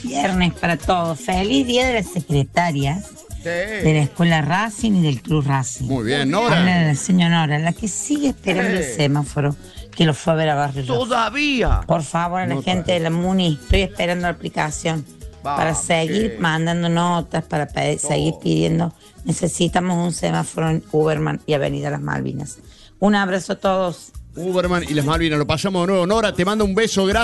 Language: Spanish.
Viernes para todos. Feliz Día de las Secretarias de la Escuela Racing y del Club Racing. Muy bien, Nora. Habla de la señora Nora, la que sigue esperando el semáforo, que lo fue a ver a Barrio Rojo. Todavía. Por favor, a la gente de la MUNI, estoy esperando la aplicación para seguir mandando notas, para seguir pidiendo. Necesitamos un semáforo en Uberman y Avenida Las Malvinas. Un abrazo a todos. Uberman y las Malvinas, lo pasamos de nuevo. Nora, te mando un beso, gracias.